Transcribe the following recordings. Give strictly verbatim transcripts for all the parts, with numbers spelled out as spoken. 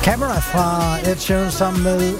Camera fra Ed Sheeran sammen med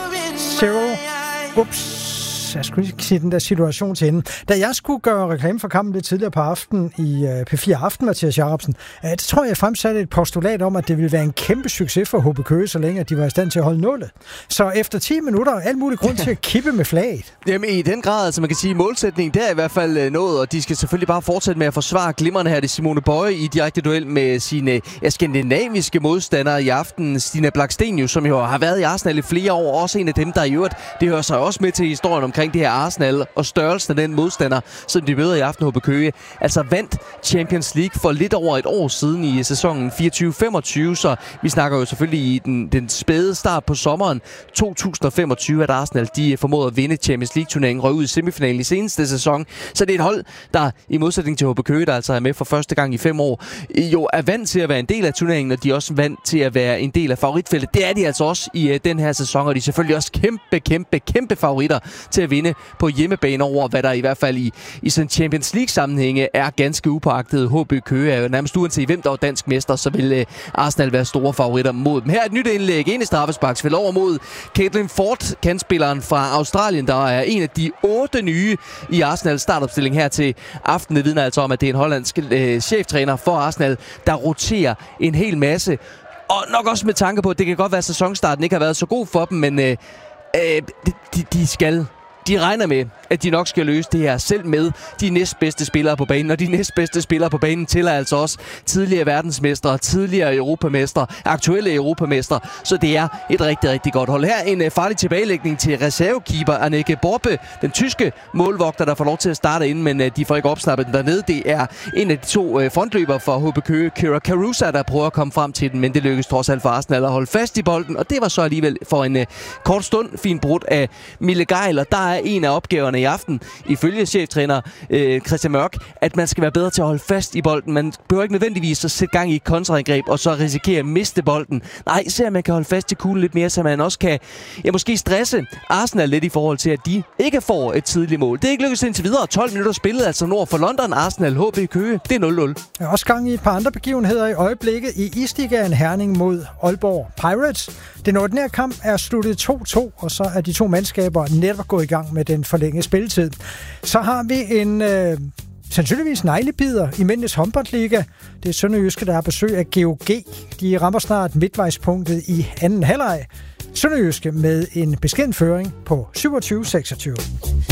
Zero. Ups. Jeg skulle ikke sige den der situation til hende. Da jeg skulle gøre reklame for kampen lidt tidligere på aftenen i P fire Aften, Mathias Jacobsen, det tror jeg, jeg fremsatte et postulat om, at det ville være en kæmpe succes for H B Køge, så længe at de var i stand til at holde nullet. Så efter ti minutter er alt muligt grund til at kippe med flaget. Jamen i den grad, altså man kan sige, målsætningen der er i hvert fald nået, og de skal selvfølgelig bare fortsætte med at forsvare glimmerne her. Det er Simone Bøje i direkte duel med sine ja, skandinaviske modstandere i aften. Stina Blackstenius, som jo har været i Arsenal i flere år, også en af dem, der i øvrigt, det hører sig også med til historien omkring det her Arsenal og størrelsen af den modstander, som de møder i aften. H B Køge altså vandt Champions League for lidt over et år siden i sæsonen fireogtyve femogtyve, så vi snakker jo selvfølgelig i den, den spæde start på sommeren to tusind femogtyve, at Arsenal de formåede at vinde Champions League-turneringen, røg ud i semifinalen i seneste sæson. Så det er et hold, der i modsætning til H B Køge, der altså er med for første gang i fem år, jo er vant til at være en del af turneringen, og de er også vant til at være en del af favoritfeltet. Det er de altså også i uh, den her sæson, og de er selvfølgelig også kæmpe, kæmpe, kæmpe favoritter til at vinde på hjemmebane over, hvad der i hvert fald i, i sådan Champions League-sammenhænge er ganske upåagtet. H B Køge er jo nærmest uanset hvem der er dansk mester, så vil uh, Arsenal være store favoritter mod dem. Her er et nyt indlæg ind i straffesparksfelt over mod Caitlin Ford, kantspilleren fra Australien, der er en af de otte nye i Arsenals startopstilling her til aften. Det vidner altså om, at det er en hollandsk uh, cheftræner for Arsenal, der roterer en hel masse. Og nok også med tanke på, at det kan godt være, at sæsonstarten ikke har været så god for dem, men uh, uh, de, de skal... De regner med, at de nok skal løse det her selv med de næstbedste spillere på banen. Og de næstbedste spillere på banen tæller altså også tidligere verdensmestre, tidligere europamestre, aktuelle europamestre. Så det er et rigtig, rigtig godt hold. Her en farlig tilbagelægning til reservekeeper Anneke Borpe, den tyske målvogter, der får lov til at starte ind, men de får ikke opsnappet den dernede. Det er en af de to frontløbere for H B Køge, Kira Carusa, der prøver at komme frem til den, men det lykkes trods alt for Arsenal at holde fast i bolden. Og det var så alligevel for en kort stund fint brudt af Mille Geiler. Der er en af opgaverne i aften, ifølge cheftræner øh, Christian Mørk, at man skal være bedre til at holde fast i bolden. Man behøver ikke nødvendigvis at sætte gang i et kontraangreb og så risikere at miste bolden. Nej, se at man kan holde fast i kuglen lidt mere, så man også kan ja, måske stresse Arsenal lidt i forhold til, at de ikke får et tidligt mål. Det er ikke lykkedes indtil videre. tolv minutter spillet, altså nord for London. Arsenal H B Køge, det er nul nul. Der er også gang i et par andre begivenheder i øjeblikket i Isligaen. Herning mod Aalborg Pirates. Den ordinære kamp er sluttet to to, og så er de to mandskaber netop gået i gang med den forlængede spilletid. Så har vi en øh, sandsynligvis neglebider i Mændenes Håndboldliga. Det er Sønderjyske, der har besøg af G O G. De rammer snart midtvejspunktet i anden halvleg. Sønderjyske med en beskeden føring på syvogtyve seksogtyve.